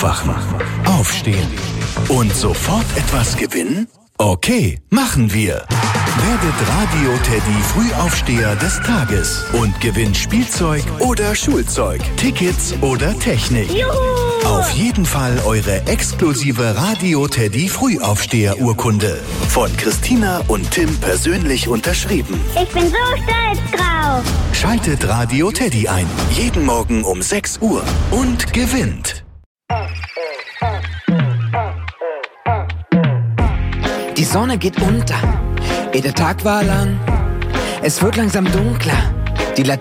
Aufwachen, aufstehen und sofort etwas gewinnen? Okay, machen wir. Werdet Radio Teddy Frühaufsteher des Tages und gewinnt Spielzeug oder Schulzeug, Tickets oder Technik. Juhu! Auf jeden Fall eure exklusive Radio Teddy Frühaufsteher-Urkunde. Von Christina und Tim persönlich unterschrieben. Ich bin so stolz drauf. Schaltet Radio Teddy ein. Jeden Morgen um 6 Uhr. Und gewinnt. Die Sonne geht unter. Der Tag war lang. Es wird langsam dunkler. Die Laternen